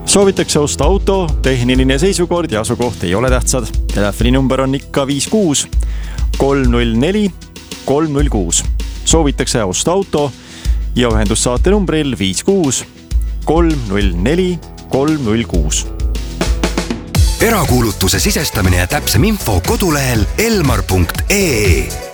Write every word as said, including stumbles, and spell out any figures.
Soovitakse osta auto, tehniline seisukord ja asukoht ei ole tähtsad. Telefoninumber on ikka viis kuus kolm null neli kolm null kuus. Soovitakse osta auto ja ühendus saate numbril viis kuus kolm null neli kolm null kuus. Erakuulutuse sisestamine ja täpsem info kodulehel elmar punkt ee.